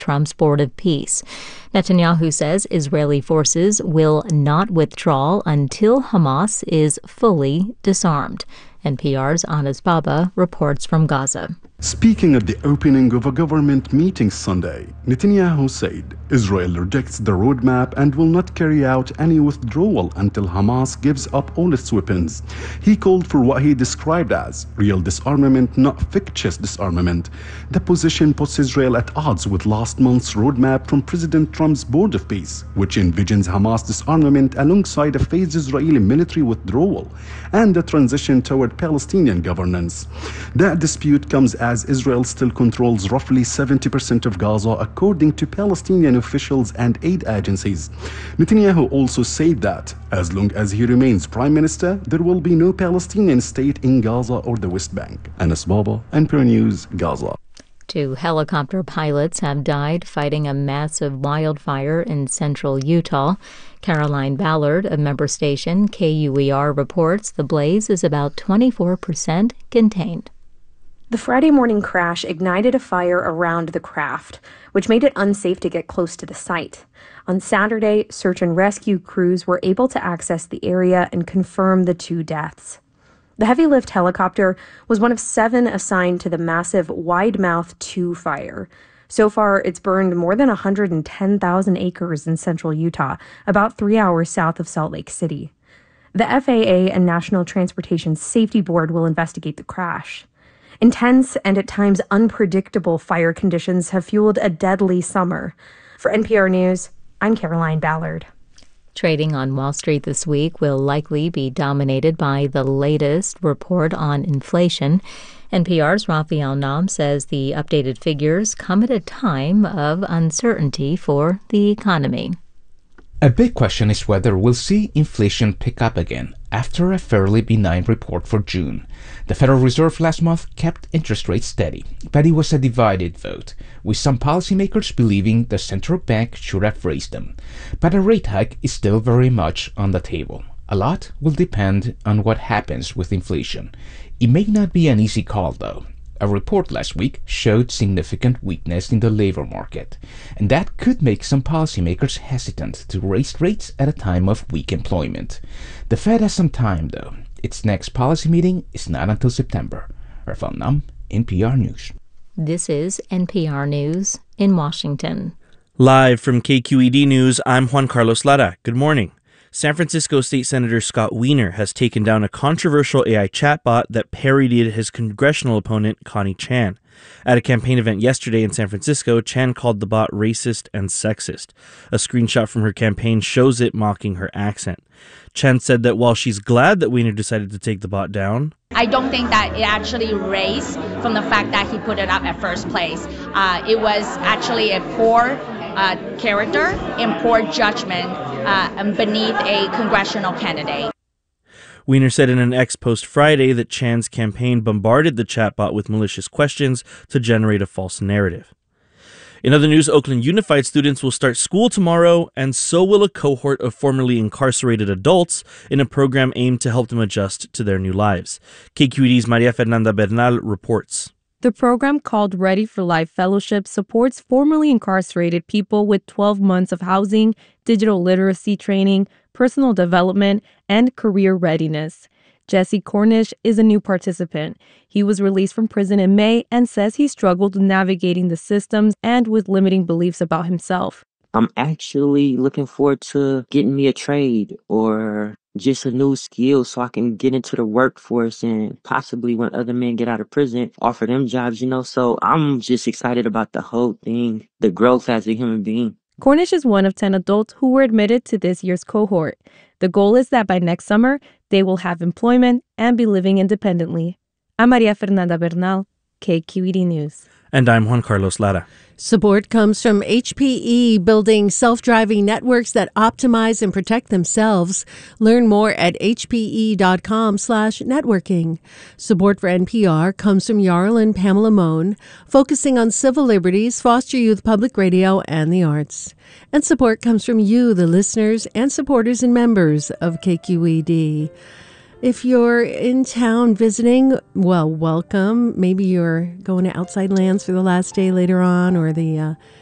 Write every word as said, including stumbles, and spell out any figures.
Trump's Board of Peace. Netanyahu says Israeli forces will not withdraw until Hamas is fully disarmed. N P R's Anas Baba reports from Gaza. Speaking at the opening of a government meeting Sunday, Netanyahu said Israel rejects the roadmap and will not carry out any withdrawal until Hamas gives up all its weapons. He called for what he described as real disarmament, not fictitious disarmament. The position puts Israel at odds with last month's roadmap from President Trump's Board of Peace, which envisions Hamas disarmament alongside a phased Israeli military withdrawal and a transition toward Palestinian governance. That dispute comes as as Israel still controls roughly seventy percent of Gaza, according to Palestinian officials and aid agencies. Netanyahu also said that, as long as he remains prime minister, there will be no Palestinian state in Gaza or the West Bank. Anas Baba, N P R News, Gaza. Two helicopter pilots have died fighting a massive wildfire in central Utah. Caroline Ballard of member station K U E R reports the blaze is about twenty-four percent contained. The Friday morning crash ignited a fire around the craft, which made it unsafe to get close to the site. On Saturday, search and rescue crews were able to access the area and confirm the two deaths. The heavy-lift helicopter was one of seven assigned to the massive Widemouth two fire. So far, it's burned more than one hundred ten thousand acres in central Utah, about three hours south of Salt Lake City. The F A A and National Transportation Safety Board will investigate the crash. Intense and at times unpredictable fire conditions have fueled a deadly summer. For N P R News, I'm Caroline Ballard. Trading on Wall Street this week will likely be dominated by the latest report on inflation. N P R's Raphael Nam says the updated figures come at a time of uncertainty for the economy. A big question is whether we'll see inflation pick up again after a fairly benign report for June. The Federal Reserve last month kept interest rates steady, but it was a divided vote, with some policymakers believing the central bank should have raised them. But a rate hike is still very much on the table. A lot will depend on what happens with inflation. It may not be an easy call, though. A report last week showed significant weakness in the labor market, and that could make some policymakers hesitant to raise rates at a time of weak employment. The Fed has some time, though. Its next policy meeting is not until September. Raphael Nam, N P R News. This is N P R News in Washington. Live from K Q E D News, I'm Juan Carlos Lara. Good morning. San Francisco State Senator Scott Wiener has taken down a controversial A I chatbot that parodied his congressional opponent, Connie Chan. At a campaign event yesterday in San Francisco, Chan called the bot racist and sexist. A screenshot from her campaign shows it mocking her accent. Chan said that while she's glad that Wiener decided to take the bot down, I don't think that it actually raised from the fact that he put it up at first place. Uh, it was actually a poor uh, character and poor judgment uh, beneath a congressional candidate. Wiener said in an X post Friday that Chan's campaign bombarded the chatbot with malicious questions to generate a false narrative. In other news, Oakland Unified students will start school tomorrow, and so will a cohort of formerly incarcerated adults in a program aimed to help them adjust to their new lives. K Q E D's Maria Fernanda Bernal reports. The program, called Ready for Life Fellowship, supports formerly incarcerated people with twelve months of housing, digital literacy training, personal development, and career readiness. Jesse Cornish is a new participant. He was released from prison in May and says he struggled with navigating the systems and with limiting beliefs about himself. I'm actually looking forward to getting me a trade or just a new skill so I can get into the workforce and possibly when other men get out of prison, offer them jobs, you know. So I'm just excited about the whole thing, the growth as a human being. Cornish is one of ten adults who were admitted to this year's cohort. The goal is that by next summer, they will have employment and be living independently. I'm Maria Fernanda Bernal, K Q E D News. And I'm Juan Carlos Lara. Support comes from H P E, building self-driving networks that optimize and protect themselves. Learn more at hpe.com slash networking. Support for N P R comes from Jarl and Pamela Mohn, focusing on civil liberties, foster youth public radio, and the arts. And support comes from you, the listeners and supporters and members of K Q E D. If you're in town visiting, well, welcome. Maybe you're going to Outside Lands for the last day later on, or the uh,